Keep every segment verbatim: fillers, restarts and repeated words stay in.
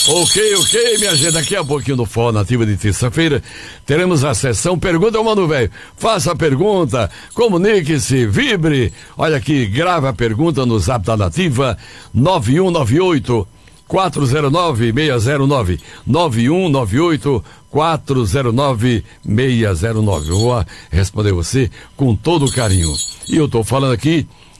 Ok, ok, minha gente, daqui a pouquinho no Forró Nativa de terça-feira teremos a sessão Pergunta ao Mano Velho. Faça a pergunta, comunique-se, vibre. Olha aqui, grave a pergunta no Zap da Nativa, nove um nove oito quatro zero nove seis zero nove, nove um nove oito quatro zero nove seis zero nove. Eu vou responder você com todo carinho. E eu tô falando aqui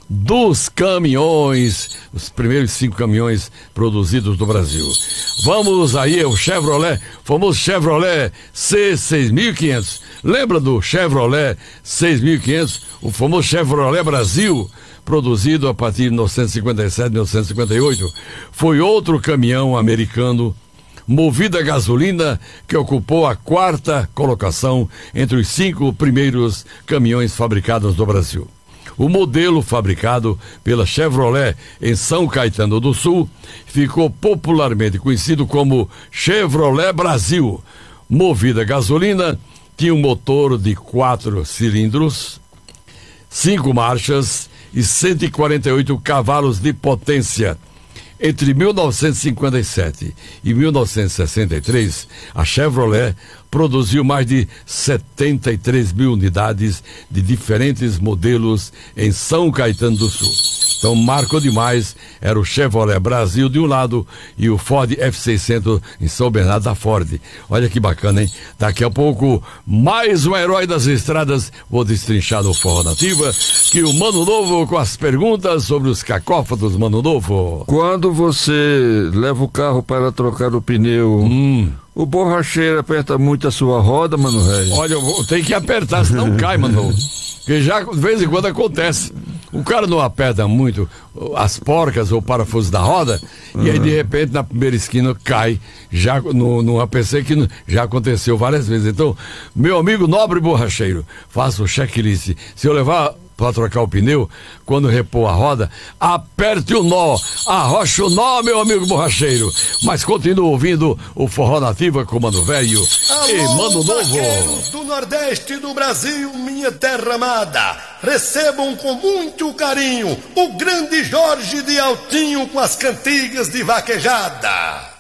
dos caminhões, os primeiros cinco caminhões produzidos no Brasil. Vamos aí, o Chevrolet, famoso Chevrolet C seis mil e quinhentos. Lembra do Chevrolet seis mil e quinhentos? O famoso Chevrolet Brasil, produzido a partir de mil novecentos e cinquenta e sete, mil novecentos e cinquenta e oito. Foi outro caminhão americano movido a gasolina que ocupou a quarta colocação entre os cinco primeiros caminhões fabricados no Brasil. O modelo fabricado pela Chevrolet em São Caetano do Sul ficou popularmente conhecido como Chevrolet Brasil. Movido a gasolina, tinha um motor de quatro cilindros, cinco marchas e cento e quarenta e oito cavalos de potência. Entre mil novecentos e cinquenta e sete e mil novecentos e sessenta e três, a Chevrolet produziu mais de setenta e três mil unidades de diferentes modelos em São Caetano do Sul. Então, marcou demais, era o Chevrolet Brasil de um lado e o Ford F seiscentos em São Bernardo da Ford. Olha que bacana, hein? Daqui a pouco, mais um herói das estradas, vou destrinchar no Forró Nativa, que o Mano Novo com as perguntas sobre os cacófatos, Mano Novo. Quando você leva o carro para trocar o pneu, hum. o borracheiro aperta muito a sua roda, Mano Velho? Olha, eu vou, tem que apertar, senão cai, Mano. Porque já de vez em quando acontece. O cara não aperta muito as porcas ou parafusos da roda, uhum. e aí de repente na primeira esquina cai. Já no, no A P C que já aconteceu várias vezes. Então, meu amigo nobre borracheiro, faça o checklist. Se eu levar para trocar o pneu, quando repor a roda, aperte o nó, arrocha o nó, meu amigo borracheiro. Mas continua ouvindo o Forró Nativa com Mano Velho e Mano Novo. Do Nordeste do Brasil, minha terra amada, recebam com muito carinho o grande Jorge de Altinho com as cantigas de vaquejada.